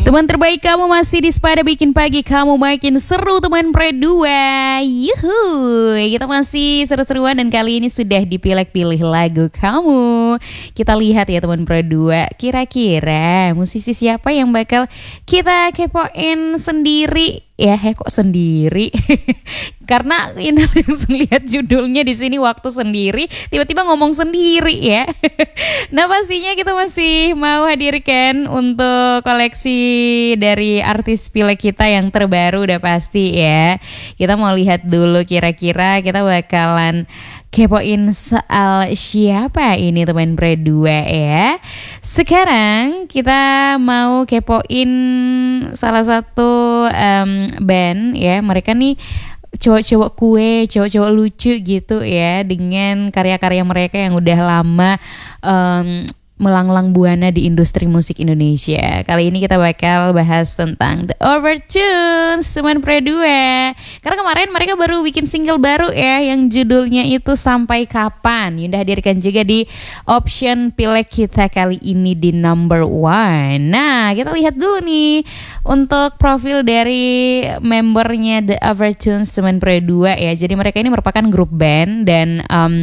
Teman terbaik kamu masih di Sepada bikin pagi kamu makin seru teman Pre2. Yuhu, kita masih seru-seruan dan kali ini sudah dipilih-pilih lagu kamu. Kita lihat ya teman Pre2, kira-kira musisi siapa yang bakal kita kepoin sendiri? Ya, kok sendiri? Karena ini langsung lihat judulnya di sini waktu sendiri, tiba-tiba ngomong sendiri ya. Nah pastinya kita masih mau hadirkan untuk koleksi dari artis pilek kita yang terbaru udah pasti ya. Kita mau lihat dulu kira-kira kita bakalan kepoin soal siapa ini teman Pre2 ya. Sekarang kita mau kepoin salah satu band ya. Mereka nih cowok-cowok kue, cowok-cowok lucu gitu ya, dengan karya-karya mereka yang udah lama melanglang buana di industri musik Indonesia. Kali ini kita bakal bahas tentang The Overtones, teman Pre2. Karena kemarin mereka baru bikin single baru ya, yang judulnya itu Sampai Kapan. Yunda hadirkan juga di option pilek kita kali ini di number 1. Nah, kita lihat dulu nih untuk profil dari membernya The Overtones, teman Pre2 ya. Jadi mereka ini merupakan grup band dan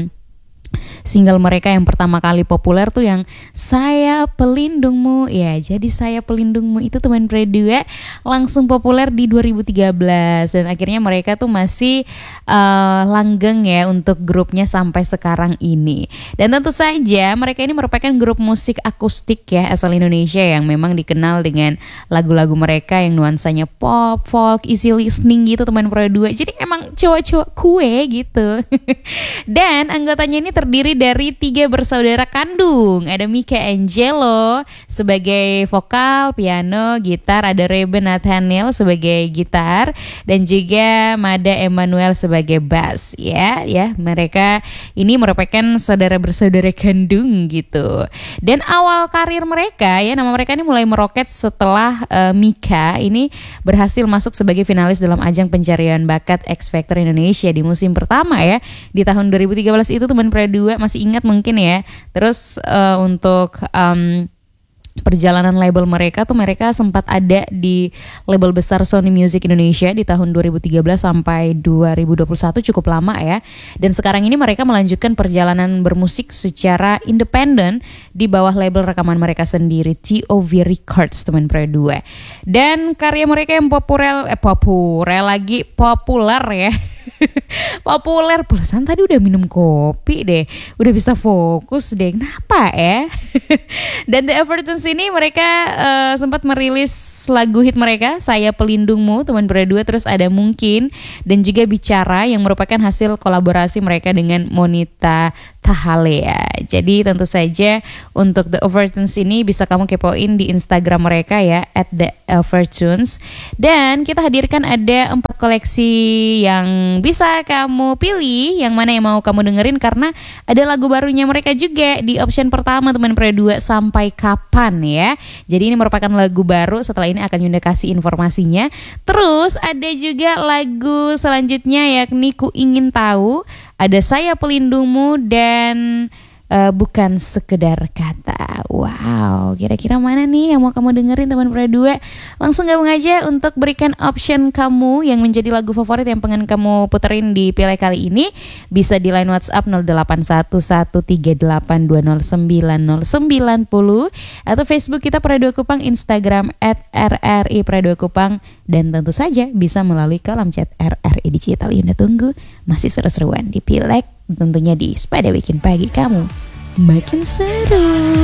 single mereka yang pertama kali populer tuh yang Saya Pelindungmu. Ya, jadi Saya Pelindungmu itu teman Pre2 langsung populer di 2013 dan akhirnya mereka tuh masih langgeng ya untuk grupnya sampai sekarang ini. Dan tentu saja mereka ini merupakan grup musik akustik ya asal Indonesia yang memang dikenal dengan lagu-lagu mereka yang nuansanya pop, folk, easy listening gitu teman Pre2. Jadi emang cowok-cowok kue gitu. Dan anggotanya ini terdiri dari 3 bersaudara kandung. Ada Mika Angelo sebagai vokal, piano, gitar. Ada Reben Nathaniel sebagai gitar dan juga Mada Emmanuel sebagai bass. Ya, mereka ini merupakan saudara bersaudara kandung gitu. Dan awal karir mereka ya, nama mereka ini mulai meroket setelah Mika ini berhasil masuk sebagai finalis dalam ajang pencarian bakat X Factor Indonesia di musim pertama ya di tahun 2013 itu teman Pre2 masih ingat mungkin ya. Terus untuk perjalanan label mereka tuh mereka sempat ada di label besar Sony Music Indonesia di tahun 2013 sampai 2021, cukup lama ya. Dan sekarang ini mereka melanjutkan perjalanan bermusik secara independen di bawah label rekaman mereka sendiri, TOV Records teman Pre2. Dan karya mereka yang populer ya. Populer, perasaan tadi udah minum kopi deh, udah bisa fokus deh, kenapa ya? Dan The Overtones ini mereka sempat merilis lagu hit mereka Saya Pelindungmu teman Pre2, terus ada Mungkin dan juga Bicara yang merupakan hasil kolaborasi mereka dengan Monita Tahalea. Jadi tentu saja untuk The Overtones ini bisa kamu kepoin di Instagram mereka ya @theovertones. Dan kita hadirkan ada 4 koleksi yang bisa kamu pilih yang mana yang mau kamu dengerin, karena ada lagu barunya mereka juga di option pertama teman Pre2, Sampai Kapan ya. Jadi ini merupakan lagu baru, setelah ini akan Yunda kasih informasinya. Terus ada juga lagu selanjutnya yakni Ku Ingin Tahu, ada Saya Pelindungmu dan Bukan Sekedar Kata. Wow, kira-kira mana nih yang mau kamu dengerin teman Pre2? Langsung gabung aja untuk berikan option kamu yang menjadi lagu favorit yang pengen kamu puterin di pilek kali ini. Bisa di line WhatsApp 081138209090 atau Facebook kita Pre2 Kupang, Instagram @RRI Pre2 Kupang, dan tentu saja bisa melalui kolom chat RRI Digital. Yunda tunggu, masih seru-seruan di pilek tentunya di Sepada bikin pagi kamu makin seru.